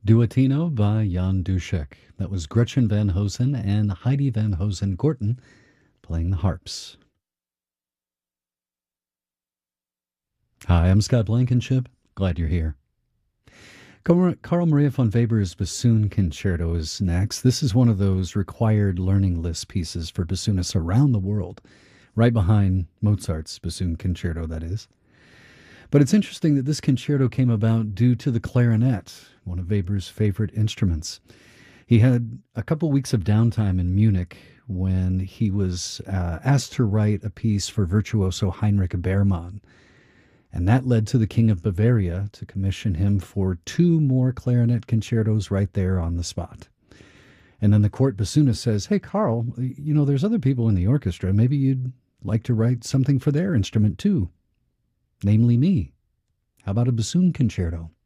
Duettino by Jan Duschek. That was Gretchen Van Hosen and Heidi Van Hosen Gorton playing the harps. Hi, I'm Scott Blankenship. Glad you're here. Carl Maria von Weber's Bassoon Concerto is next. This is one of those required learning list pieces for bassoonists around the world, right behind Mozart's Bassoon Concerto, that is. But it's interesting that this concerto came about due to the clarinet, one of Weber's favorite instruments. He had a couple weeks of downtime in Munich when he was asked to write a piece for virtuoso Heinrich Beermann. And that led to the King of Bavaria to commission him for two more clarinet concertos right there on the spot. And then the court bassoonist says, "Hey, Carl, there's other people in the orchestra. Maybe you'd like to write something for their instrument too, namely me. How about a bassoon concerto?"